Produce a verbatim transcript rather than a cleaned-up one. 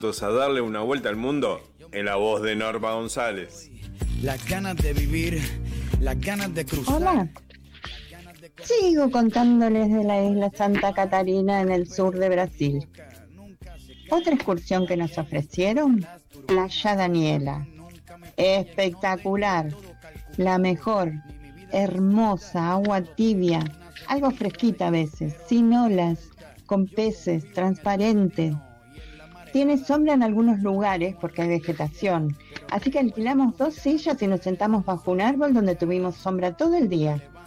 a darle una vuelta al mundo en la voz de Norma González. Las ganas de vivir, las ganas de cruzar. Hola. Sigo contándoles de la isla Santa Catarina en el sur de Brasil. Otra excursión que nos ofrecieron, Playa Daniela. Espectacular, la mejor, hermosa, agua tibia, algo fresquita a veces, sin olas, con peces, transparente. Tiene sombra en algunos lugares porque hay vegetación, así que alquilamos dos sillas y nos sentamos bajo un árbol donde tuvimos sombra todo el día.